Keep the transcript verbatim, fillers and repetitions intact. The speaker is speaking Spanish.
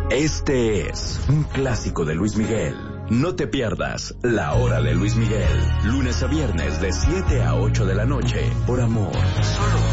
Este es un clásico de Luis Miguel. No te pierdas La Hora de Luis Miguel, lunes a viernes de siete a ocho de la noche, por Amor. Solo